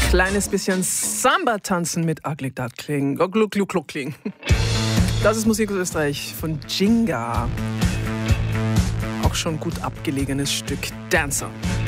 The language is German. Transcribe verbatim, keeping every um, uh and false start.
Kleines bisschen Samba tanzen mit Ugly Duckling. Gluck, gluck, gluck, kling. Das ist Musik aus Österreich von Jinga. Auch schon gut abgelegenes Stück. Dancer.